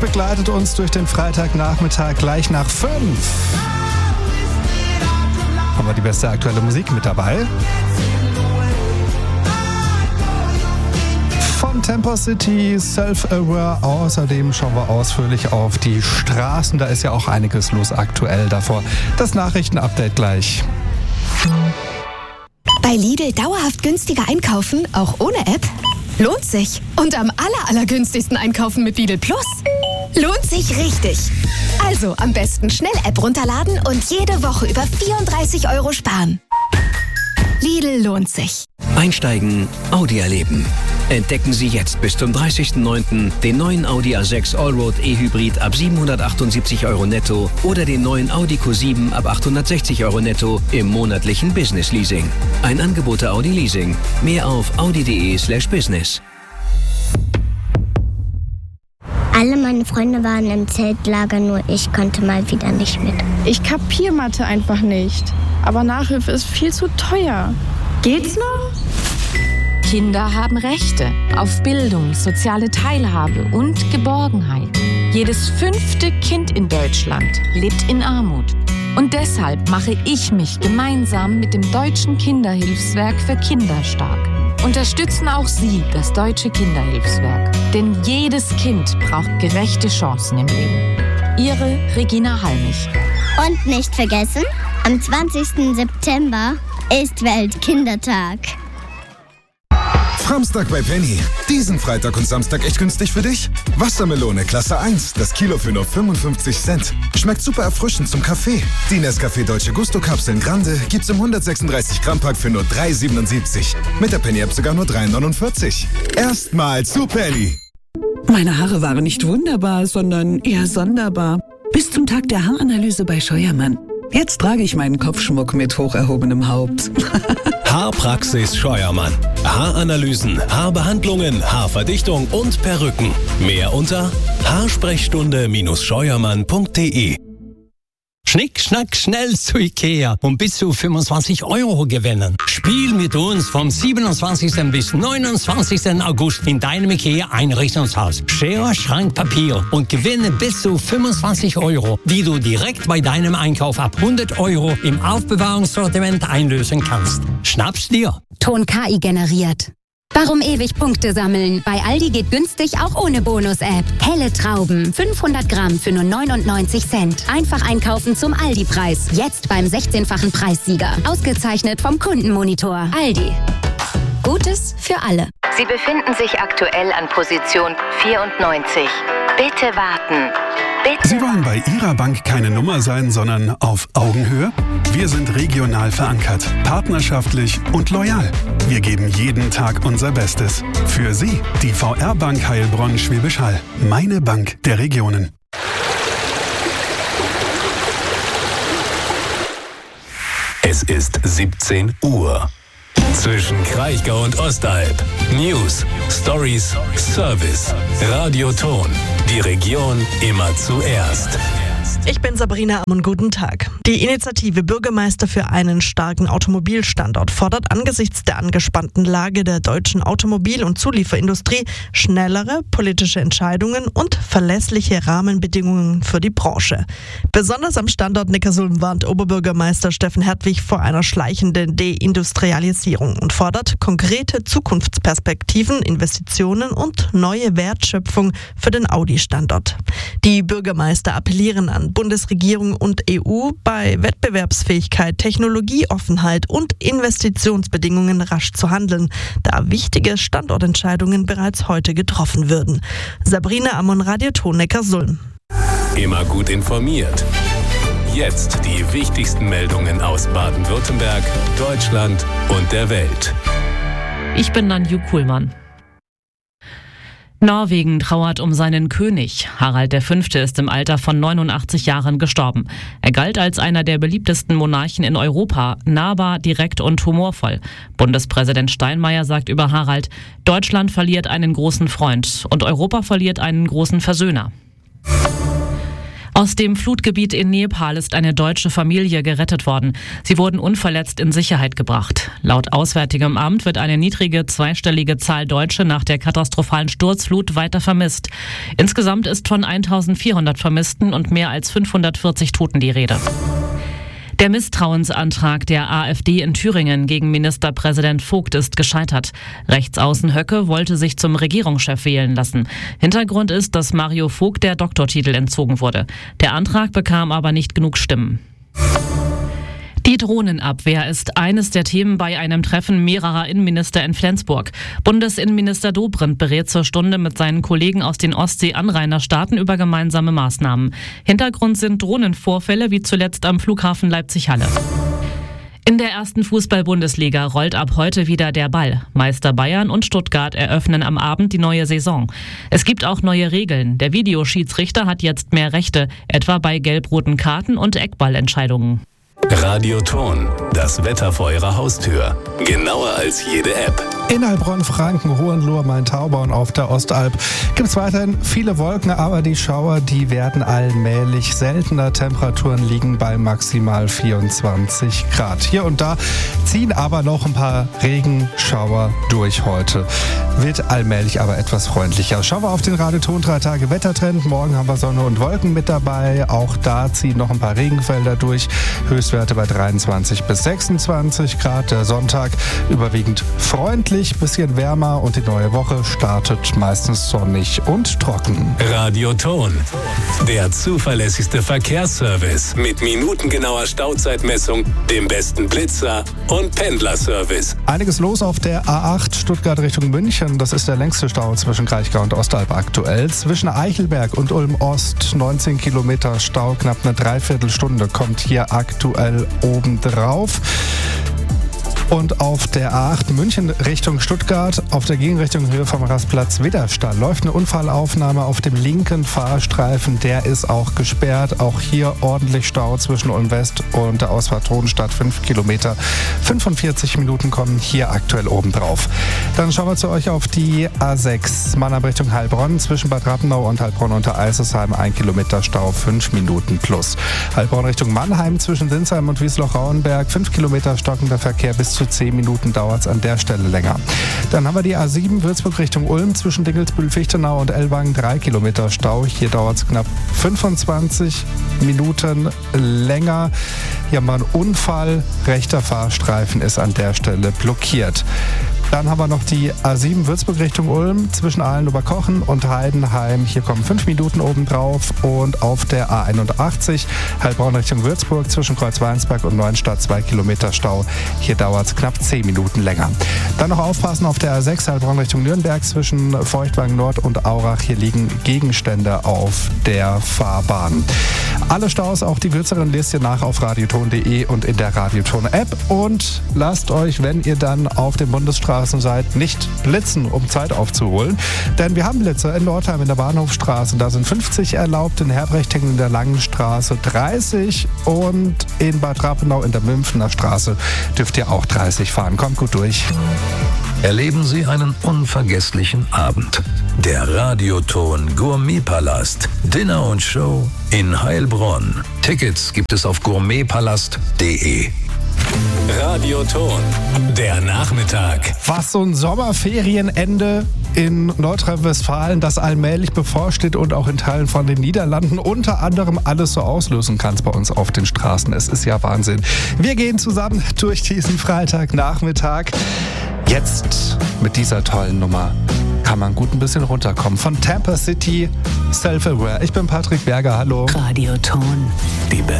begleitet uns durch den Freitagnachmittag gleich nach 5. Haben wir die beste aktuelle Musik mit dabei. Von Tempo City, Self-Aware. Außerdem schauen wir ausführlich auf die Straßen. Da ist ja auch einiges los aktuell. Davor das Nachrichtenupdate gleich. Bei Lidl dauerhaft günstiger einkaufen, auch ohne App? Lohnt sich. Und am allergünstigsten einkaufen mit Lidl Plus? Lohnt sich richtig. Also am besten schnell App runterladen und jede Woche über 34 € sparen. Lidl lohnt sich. Einsteigen, Audi erleben. Entdecken Sie jetzt bis zum 30.09. den neuen Audi A6 Allroad E-Hybrid ab 778 € netto oder den neuen Audi Q7 ab 860 € netto im monatlichen Business Leasing. Ein Angebot der Audi Leasing. Mehr auf audi.de/business. Alle meine Freunde waren im Zeltlager, nur ich konnte mal wieder nicht mit. Ich kapiere Mathe einfach nicht. Aber Nachhilfe ist viel zu teuer. Geht's noch? Kinder haben Rechte auf Bildung, soziale Teilhabe und Geborgenheit. Jedes 5. Kind in Deutschland lebt in Armut. Und deshalb mache ich mich gemeinsam mit dem Deutschen Kinderhilfswerk für Kinder stark. Unterstützen auch Sie das Deutsche Kinderhilfswerk. Denn jedes Kind braucht gerechte Chancen im Leben. Ihre Regina Halmich. Und nicht vergessen, am 20. September ist Weltkindertag. Samstag bei Penny. Diesen Freitag und Samstag echt günstig für dich? Wassermelone Klasse 1, das Kilo für nur 55 Cent. Schmeckt super erfrischend zum Kaffee. Die Nescafé Dolce Gusto Kapseln Grande gibt's im 136 Gramm Pack für nur 3,77. Mit der Penny App sogar nur 3,49. Erstmal zu Penny. Meine Haare waren nicht wunderbar, sondern eher sonderbar. Bis zum Tag der Haaranalyse bei Scheuermann. Jetzt trage ich meinen Kopfschmuck mit hoch erhobenem Haupt. Haarpraxis Scheuermann. Haaranalysen, Haarbehandlungen, Haarverdichtung und Perücken. Mehr unter haarsprechstunde-scheuermann.de. Schnick, schnack, schnell zu Ikea und bis zu 25 € gewinnen. Spiel mit uns vom 27. bis 29. August in deinem Ikea-Einrichtungshaus. Schere, Schrank, Papier und gewinne bis zu 25 €, die du direkt bei deinem Einkauf ab 100 € im Aufbewahrungssortiment einlösen kannst. Schnapp's dir. Ton KI generiert. Warum ewig Punkte sammeln? Bei Aldi geht günstig auch ohne Bonus-App. Helle Trauben, 500 Gramm für nur 99 Cent. Einfach einkaufen zum Aldi-Preis. Jetzt beim 16-fachen Preissieger. Ausgezeichnet vom Kundenmonitor. Aldi. Gutes für alle. Sie befinden sich aktuell an Position 94. Bitte warten. Bitte. Sie wollen bei Ihrer Bank keine Nummer sein, sondern auf Augenhöhe? Wir sind regional verankert, partnerschaftlich und loyal. Wir geben jeden Tag unser Bestes. Für Sie, die VR-Bank Heilbronn-Schwäbisch Hall. Meine Bank der Regionen. Es ist 17 Uhr. Zwischen Kraichgau und Ostalb. News, Stories, Service. Radioton. Die Region immer zuerst. Ich bin Sabrina Amon, guten Tag. Die Initiative Bürgermeister für einen starken Automobilstandort fordert angesichts der angespannten Lage der deutschen Automobil- und Zulieferindustrie schnellere politische Entscheidungen und verlässliche Rahmenbedingungen für die Branche. Besonders am Standort Neckarsulm warnt Oberbürgermeister Steffen Hertwig vor einer schleichenden Deindustrialisierung und fordert konkrete Zukunftsperspektiven, Investitionen und neue Wertschöpfung für den Audi-Standort. Die Bürgermeister appellieren an Bundesregierung und EU, bei Wettbewerbsfähigkeit, Technologieoffenheit und Investitionsbedingungen rasch zu handeln, da wichtige Standortentscheidungen bereits heute getroffen würden. Sabrina Amon, Radioton Neckarsulm. Immer gut informiert. Jetzt die wichtigsten Meldungen aus Baden-Württemberg, Deutschland und der Welt. Ich bin Nanju Kuhlmann. Norwegen trauert um seinen König. Harald V. ist im Alter von 89 Jahren gestorben. Er galt als einer der beliebtesten Monarchen in Europa, nahbar, direkt und humorvoll. Bundespräsident Steinmeier sagt über Harald: Deutschland verliert einen großen Freund und Europa verliert einen großen Versöhner. Aus dem Flutgebiet in Nepal ist eine deutsche Familie gerettet worden. Sie wurden unverletzt in Sicherheit gebracht. Laut Auswärtigem Amt wird eine niedrige zweistellige Zahl Deutsche nach der katastrophalen Sturzflut weiter vermisst. Insgesamt ist von 1400 Vermissten und mehr als 540 Toten die Rede. Der Misstrauensantrag der AfD in Thüringen gegen Ministerpräsident Vogt ist gescheitert. Rechtsaußen Höcke wollte sich zum Regierungschef wählen lassen. Hintergrund ist, dass Mario Vogt der Doktortitel entzogen wurde. Der Antrag bekam aber nicht genug Stimmen. Die Drohnenabwehr ist eines der Themen bei einem Treffen mehrerer Innenminister in Flensburg. Bundesinnenminister Dobrindt berät zur Stunde mit seinen Kollegen aus den Ostsee-Anrainerstaaten über gemeinsame Maßnahmen. Hintergrund sind Drohnenvorfälle wie zuletzt am Flughafen Leipzig-Halle. In der ersten Fußball-Bundesliga rollt ab heute wieder der Ball. Meister Bayern und Stuttgart eröffnen am Abend die neue Saison. Es gibt auch neue Regeln. Der Videoschiedsrichter hat jetzt mehr Rechte, etwa bei gelb-roten Karten und Eckballentscheidungen. Radioton, das Wetter vor Ihrer Haustür. Genauer als jede App. In Heilbronn, Franken, Hohenlohe, Main-Tauber und auf der Ostalb gibt es weiterhin viele Wolken, aber die Schauer, die werden allmählich seltener. Temperaturen liegen bei maximal 24 Grad. Hier und da ziehen aber noch ein paar Regenschauer durch heute. Wird allmählich aber etwas freundlicher. Schauen wir auf den Radioton 3 Tage Wettertrend. Morgen haben wir Sonne und Wolken mit dabei. Auch da ziehen noch ein paar Regenfelder durch. Höchstwerte bei 23 bis 26 Grad. Der Sonntag überwiegend freundlich, bisschen wärmer und die neue Woche startet meistens sonnig und trocken. Radioton, der zuverlässigste Verkehrsservice mit minutengenauer Stauzeitmessung, dem besten Blitzer und Pendlerservice. Einiges los auf der A8 Stuttgart Richtung München. Das ist der längste Stau zwischen Kraichgau und Ostalb aktuell. Zwischen Eichelberg und Ulm Ost 19 Kilometer Stau, knapp eine Dreiviertelstunde kommt hier aktuell obendrauf. Und auf der A8 München Richtung Stuttgart, auf der Gegenrichtung Höhe vom Rastplatz Widderstall, läuft eine Unfallaufnahme auf dem linken Fahrstreifen. Der ist auch gesperrt. Auch hier ordentlich Stau zwischen Ulm West und der Ausfahrt Hohenstadt. 5 Kilometer. 45 Minuten kommen hier aktuell obendrauf. Dann schauen wir zu euch auf die A6 Mannheim Richtung Heilbronn. Zwischen Bad Rappenau und Heilbronn unter Eisesheim 1 Kilometer Stau, 5 Minuten plus. Heilbronn Richtung Mannheim zwischen Sinsheim und Wiesloch-Rauenberg. 5 Kilometer stockender Verkehr, bis zu 10 Minuten dauert es an der Stelle länger. Dann haben wir die A7 Würzburg Richtung Ulm zwischen Dingelsbühl-Fichtenau und Ellwangen 3 Kilometer Stau. Hier dauert es knapp 25 Minuten länger. Hier haben wir einen Unfall. Rechter Fahrstreifen ist an der Stelle blockiert. Dann haben wir noch die A7 Würzburg Richtung Ulm zwischen Ahlen-Oberkochen und Heidenheim. Hier kommen 5 Minuten obendrauf. Und auf der A81 Heilbronn Richtung Würzburg zwischen Kreuzweinsberg und Neuenstadt 2 Kilometer Stau. Hier dauert es knapp 10 Minuten länger. Dann noch aufpassen auf der A6 Heilbronn Richtung Nürnberg zwischen Feuchtwagen Nord und Aurach. Hier liegen Gegenstände auf der Fahrbahn. Alle Staus, auch die kürzeren, lest ihr nach auf radioton.de und in der Radioton-App. Und lasst euch, wenn ihr dann auf den Bundesstraßen seid, nicht blitzen, um Zeit aufzuholen. Denn wir haben Blitze in Nordheim in der Bahnhofstraße. Da sind 50 erlaubt, in Herbrechtingen in der Langen Straße 30 und in Bad Rappenau in der Münfener Straße dürft ihr auch 30 fahren. Kommt gut durch. Erleben Sie einen unvergesslichen Abend. Der Radioton Gourmetpalast. Dinner und Show in Heilbronn. Tickets gibt es auf gourmetpalast.de. Radioton, der Nachmittag. Was so ein Sommerferienende in Nordrhein-Westfalen, das allmählich bevorsteht und auch in Teilen von den Niederlanden unter anderem alles so auslösen kann bei uns auf den Straßen. Es ist ja Wahnsinn. Wir gehen zusammen durch diesen Freitagnachmittag. Jetzt mit dieser tollen Nummer kann man gut ein bisschen runterkommen. Von Tampa City, Self-Aware. Ich bin Patrick Berger, hallo. Radioton. Die